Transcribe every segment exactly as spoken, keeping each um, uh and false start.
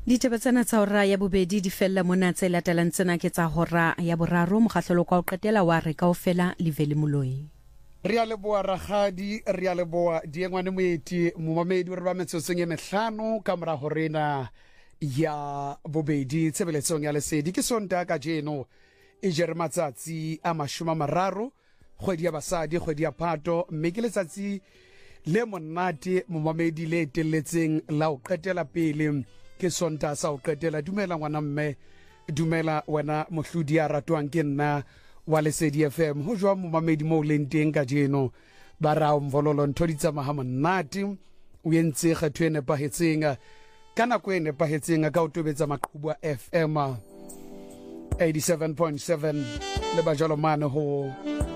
Ditaba tsena tsa hora ya bobedi di fella mona tse latelang tsena ke tsa hora ya boraro mokgahlelo kwa o qetela wa re kaofela Liveli Moloi. Re a leboa ragadi, re a leboa Diengwane Moeti, momamedi re ba metsotso e mehlano ka mora horena ya bobedi tshebeletsong ya lesedi ke sonta ka jeno e jere matsatsi a mashome a mararo kgwedi ya basadi kgwedi ya Phato mme ke letsatsi le monate momamedi le etelletseng la o qetela pele ke sonta sa o qetela. Dumela ngwana mme, dumela wena mohlodi ya ratwang ke nna wa Lesedi F M. Ho jwa momamedi mo leng teng ka jeno ba ra o mvololo ntho di tsamaya monate o entse kgetho e nepahetseng ka nako e nepahetseng ka o tobetsa maqhubu a F M eighty-seven point seven le ba jalo mane ho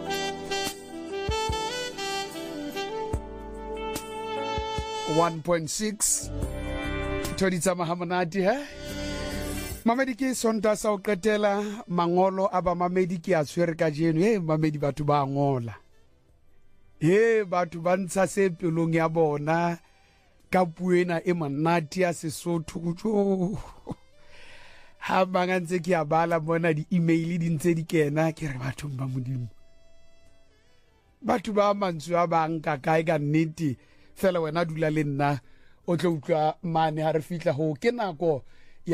one point six Todi tsamaya monate he. Mamedi ke sonta sa o qetela mangolo a ba mamedi ke a tshwere ka jeno. He mamedi batho ba ngola. He batho ba ntsha se pelong ya bona ka puena e monate ya Sesotho jo. Ha banga ntse ke a bala bona di email di ntse di kena ke re batho ba modimo. Batho ba mantswe a ba nka kae ka nnete fela wena dula le nna o tlo utlwa mane ha re fitla ho ke nako